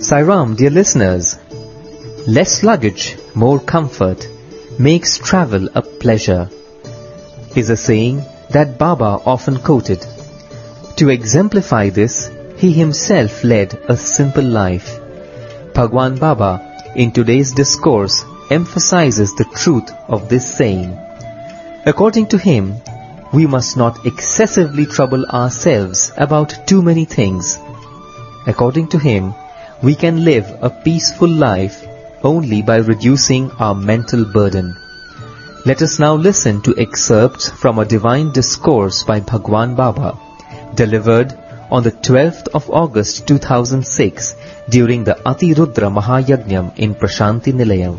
Sai Ram, dear listeners, less luggage, more comfort makes travel a pleasure is a saying that Baba often quoted. To exemplify this, he himself led a simple life. Bhagwan Baba in today's discourse emphasizes the truth of this saying. According to him, we must not excessively trouble ourselves about too many things. According to him, we can live a peaceful life only by reducing our mental burden. Let us now listen to excerpts from a divine discourse by Bhagwan Baba, delivered on the 12th of August 2006 during the Atirudra Mahayajnam in Prashanti Nilayam.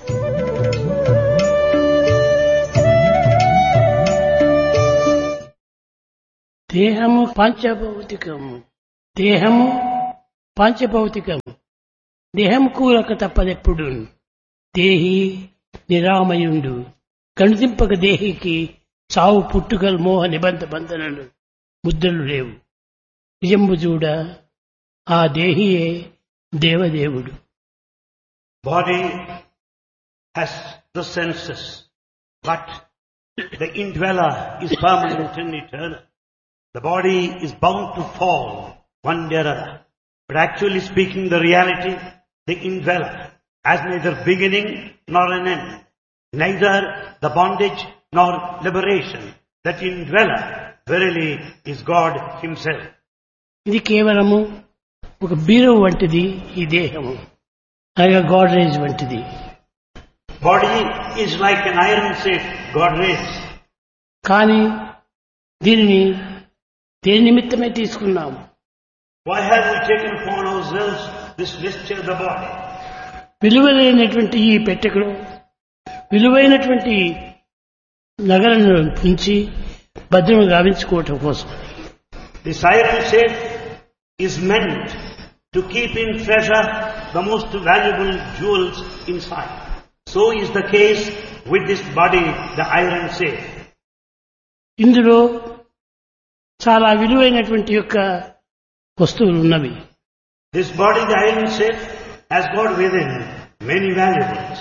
దేహము పంచభౌతికము. దేహము పంచభౌతికము. దేహము కూరక తప్పదెప్పుడు. దేహి నిరామయుండు. కణుతింపక దేహికి చావు పుట్టుకలు మోహ నిబంధ బంధనలు ముద్రలు లేవు. నిజంబు చూడ ఆ దేహియే దేవదేవుడు. Body has the senses, but the indweller is permanent and eternal. The body is bound to fall one day or other. But actually speaking, the reality, the indweller, has neither beginning nor an end, neither the bondage nor liberation. That indweller verily is God himself. ఇది కేవలము ఒక బీరువు వంటిది ఈ దేహము, అనగా గాడ్రేజ్ వంటిది. Body is like an iron safe, Godrej. కానీ దీనిని దేని నిమిత్తమే తీసుకున్నాము? Why have we taken upon ourselves this vesture of the body? విలువైనటువంటి ఈ పెట్టెలో విలువైనటువంటి నగలను ఉంచి భద్రము గావించుకోవటం కోసం. This iron safe is meant to keep in treasure the most valuable jewels inside. So is the case with this body, the iron safe. ఇందులో చాలా విలువైనటువంటి యొక్క వస్తువులు ఉన్నవి. This body, the iron safe, has got within many valuables.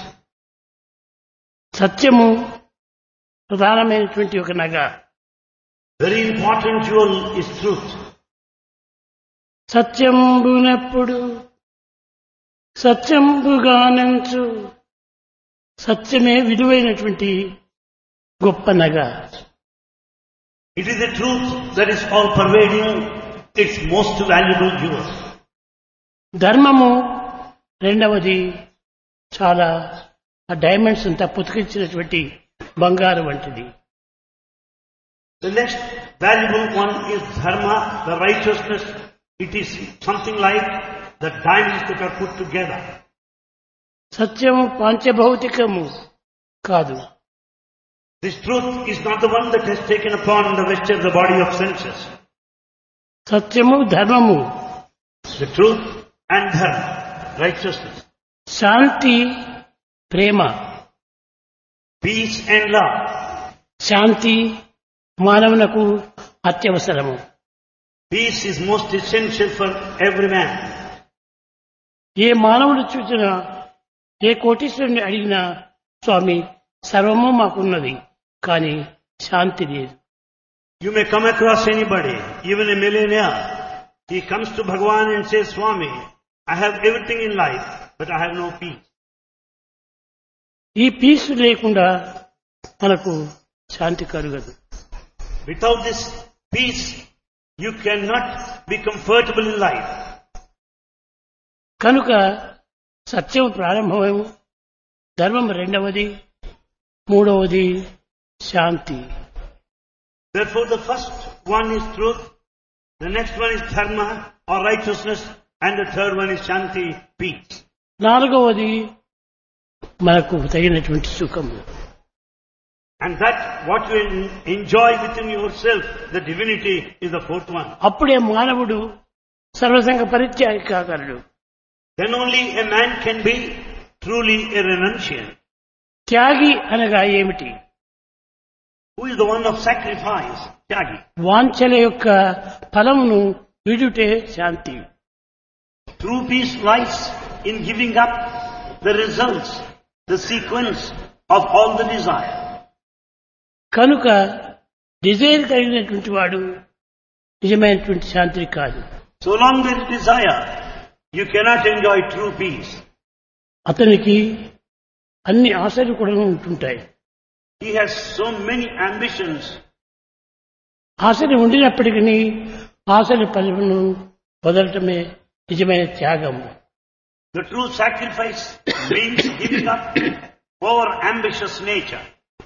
సత్యము ప్రధానమైనటువంటి ఒక నగ. Very important jewel is truth. సత్యంబునప్పుడు సత్యంబుగానంచు సత్యమే విలువైనటువంటి గొప్ప నగ. It is the truth that is all pervading, its most valuable jewel. ధర్మము రెండవది చాలా ఆ డైమండ్స్ అంతా పుతికించినటువంటి బంగారు వంటిది. The next valuable one is dharma, the righteousness. It is something like the diamonds that are put together. సత్యము పంచభౌతికము కాదు. This truth is not the one that has taken upon the vesture of the body of senses. సత్యము ధర్మము. The truth and dharma, righteousness. Shanti Prema. Peace and love. Shanti మానవునకు అత్యవసరము. Peace is most essential for every man. ఏ మానవుడు చూసినా ఏ కోటీశ్వరుని అడిగినా స్వామి సర్వము మాకున్నది కానీ శాంతి లేదు. You may come across anybody, even a millionaire. He comes to Bhagwan and says, Swami, I have everything in life, but I have no peace. ఈ piece లేకుండా మనకు శాంతి కలుగదు. Without this peace, you cannot be comfortable in life. కనుక సత్యం ప్రారంభమేమో, ధర్మం రెండవది, మూడవది శాంతి. Therefore the first one is truth, the next one is dharma or righteousness, and the third one is shanti, peace. నాలుగవది మనకు తగినటువంటి సుఖము. And that what you enjoy within yourself, the divinity, is the fourth one. అప్పుడే మానవుడు సర్వసంగ పరిత్యాగి కాగలడు. Then only a man can be truly a renunciant. త్యాగి అనగా ఏమిటి? Who is the one of sacrifice? Tyagi. వాంఛల యొక్క ఫలమును విడుటే శాంతి. True peace lies in giving up the results, the sequence of all the desire. కనుక Dzire కలిగినటువంటి వాడు నిజమైనటువంటి శాంతి కాదు. So long there is desire, you cannot enjoy true peace. అతనికి అన్ని ఆశలు కూడా ఉంటుంటాయి. He has so many ambitions. ఆశలు ఉండినప్పటికీ ఆశల ఫలమును వదలటమే నిజమైన త్యాగము. The true sacrifice means giving up over ambitious nature.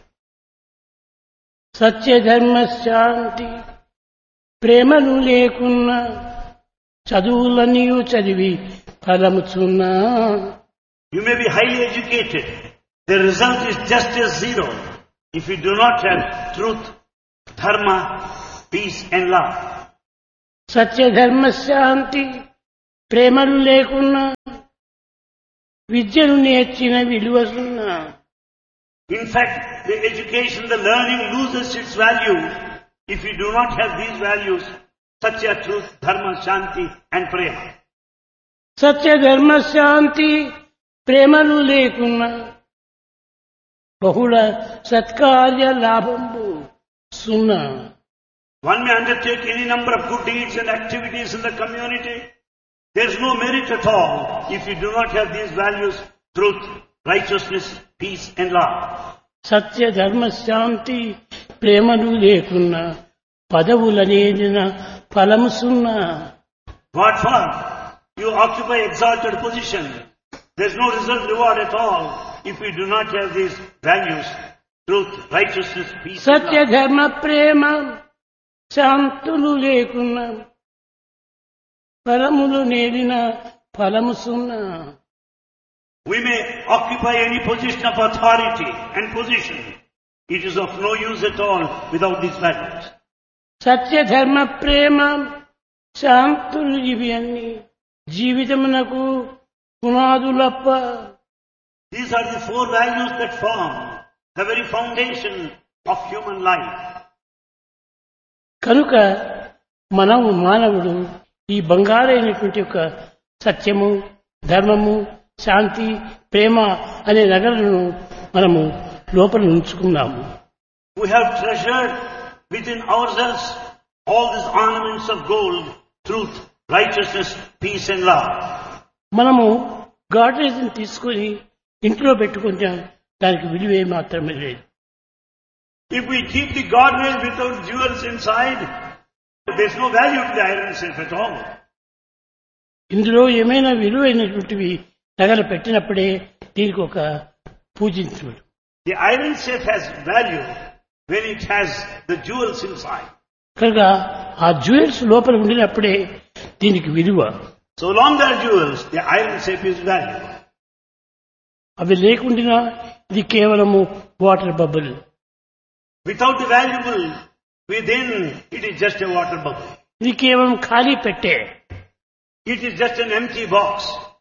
సత్య ధర్మ శాంతి ప్రేమలు లేకున్నా చదువులన్నీ చదివి ఫలముచున్నా. You may be highly educated. The result is just as zero if you do not have truth, dharma, peace and love. సత్య ధర్మ శాంతి ప్రేమలు లేకున్నా విద్యను నేర్చిన విలువసున్నా. In fact, the education, the learning loses its value if you do not have these values, satya, truth, dharma, shanti and prema. సత్య ధర్మ శాంతి ప్రేమలు లేకున్నా బహుళ సత్కార్య లాభంబు సున్నా. One may undertake any number of good deeds and activities in the community. There is no merit at all if you do not have these values, truth, righteousness, peace and love. సత్య ధర్మ శాంతి ప్రేమలు లేకున్నా పదవులనేదిన ఫలము సున్నా. What for? You occupy exalted position. There is no result reward at all if you do not have these values, truth, righteousness, peace and Satya love. ధర్మ ప్రేమ శాంతులు లేకున్నా ఫలములు నేలిన ఫలము సున్నా. We may occupy any position of authority and position. It is of no use at all without these values. సత్య ధర్మ ప్రేమ శాంతులు ఇవి అన్ని జీవితమునకు పునాదులప్ప. These are the four values that form the very foundation of human life. కనుక మనము మానవుడు ఈ బంగారైనటువంటి యొక్క సత్యము ధర్మము శాంతి ప్రేమ అనే నగలను మనము లోపల ఉంచుకున్నాము. We have treasured within ourselves all these ornaments of gold, truth, righteousness, peace and love. మనము గాడ్రేజ్ని తీసుకొని ఇంట్లో పెట్టుకుంటాం, దానికి విలువే మాత్రమే లేదు. If we keep the Godhead without jewels inside, there is no value to the iron safe at all. ఇందులో ఏమైనా విలువైనటువంటివి నగలు పెట్టినప్పుడే దీనికి ఒక పూజించుడు. The iron safe has value when it has the jewels inside. కనుక ఆ జ్యువెల్స్ లోపల ఉండినప్పుడే దీనికి విలువ. So long there are jewels, the iron safe is value. అవి లేకుండా ఇది కేవలము water bubble. Without the valuable within, it is just a water bubble. ఇది కేవలం ఖాళీ పెట్టే. It is just an empty box.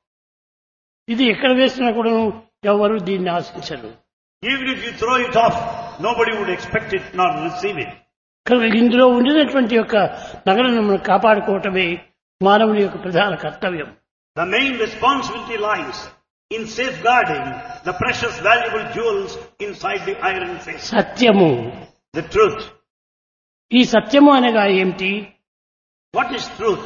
ఇది ఎక్కడ వేసినా కూడా ఎవరు దీన్ని ఆశించరు. Even if you throw it off, nobody would expect it nor receive it. కనుక ఇందులో ఉండినటువంటి యొక్క నగలను మనం కాపాడుకోవటమే మానవుని యొక్క ప్రధాన కర్తవ్యం. The main responsibility lies in safeguarding the precious valuable jewels inside the iron safe. సత్యము. The truth. ఈ సత్యము అనగా ఏమిటి? What is truth?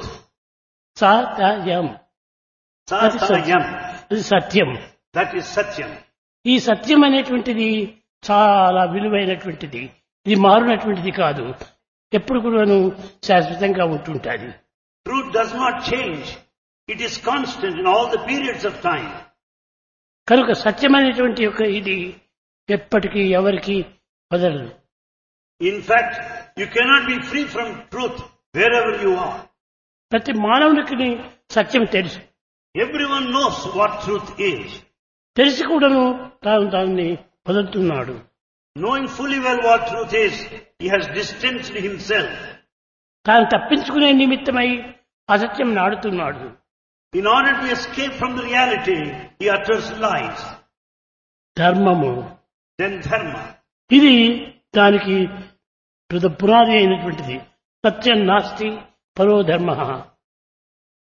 Satyam. Satyam. ఇది సత్యం. That is Satyam. ఈ సత్యం అనేటువంటిది చాలా విలువైనటువంటిది. ఇది మారునటువంటిది కాదు, ఎప్పుడు కూడాను శాశ్వతంగా ఉంటుంటుంది. Truth does not change. It is constant in all the periods of time. కనుక సత్యమైనటువంటి యొక్క ఇది ఎప్పటికీ ఎవరికి వదలదు. In fact, you cannot be free from truth wherever you are. ప్రతి మానవునికి సత్యం తెలుసు. Everyone knows what truth is. తెలిసి కూడాను తాను దాన్ని వదులుతున్నాడు. Knowing fully well what truth is, he has distanced himself. తాను తప్పించుకునే నిమిత్తమై అసత్యం నాడుతున్నాడు. In order to escape from the reality, he utters lies. ధర్మము. Then dharma. ఇది దానికి పునాది అయినటువంటిది. సత్యం నాస్తి పరో ధర్మ.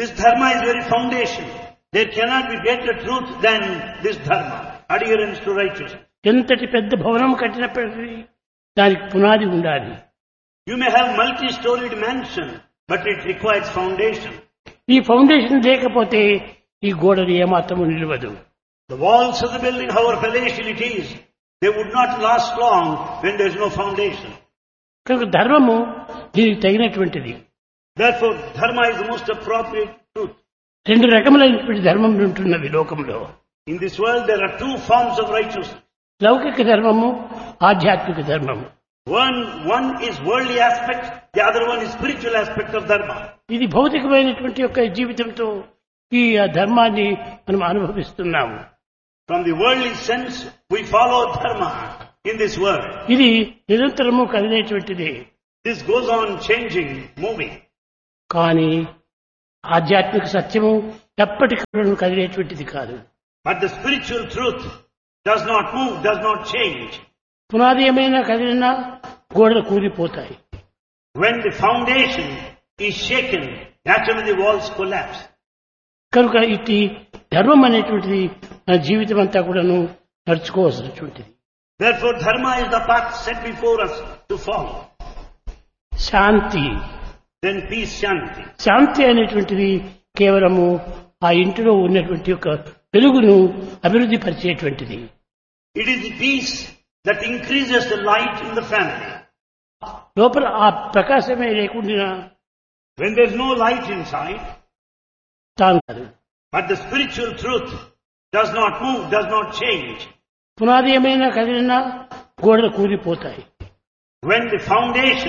This dharma is very foundation. There cannot be greater truth than this dharma, adherence to righteousness. ఎంతటి పెద్ద భవనం కట్టినప్పటికీ దానికి పునాది ఉండాలి. You may have multi-storied mansion, but it requires foundation. ఈ ఫౌండేషన్ లేకపోతే ఈ గోడలు ఏమాత్రము నిలవదు. The walls of the building, however palatial it is, they would not last long when there is no foundation. కనుక ధర్మము దీనికి తగినటువంటిది. Therefore, dharma is the most appropriate truth. రెండు రకములైనటువంటి ధర్మం ఉంటున్నవి లోకంలో. In this world, there are two forms of righteousness. లౌకిక ధర్మము, ఆధ్యాత్మిక ధర్మము. One is worldly aspect, the other one is spiritual aspect of dharma. ఇది భౌతికమైనటువంటి యొక్క జీవితంతో ఈ ధర్మాన్ని మనం అనుభవిస్తున్నాము. From the worldly sense, we follow dharma in this world. ఇది నిరంతరము కదిలేటువంటిది. This goes on changing, moving. కానీ ఆధ్యాత్మిక సత్యము ఎప్పటికప్పుడు కదిలేటువంటిది కాదు. But the spiritual truth does not move, does not change. పునాది ఏమైనా కదిలినా గోడలు కూలిపోతాయి. When the foundation is shaken, naturally the walls collapse. కనుక ఇటు ధర్మం అనేటువంటిది మన జీవితం అంతా కూడాను నడుచుకోవాల్సినటువంటిది. Therefore, dharma is the path set before us to follow. Shanti, Then peace, shanti. శాంతి అనేటువంటిది కేవలము ఆ ఇంటిలో ఉన్నటువంటి యొక్క వెలుగును అభివృద్ధి పరిచేటువంటిది. It is the peace that increases the light in the family. లోపల ఆ ప్రకాశమే లేకుండా When there is no light inside, తాను కాదు. but the spiritual truth does not move, does not change. పునాది ఏమైనా కదిలినా గోడలు కూలిపోతాయి. When the foundation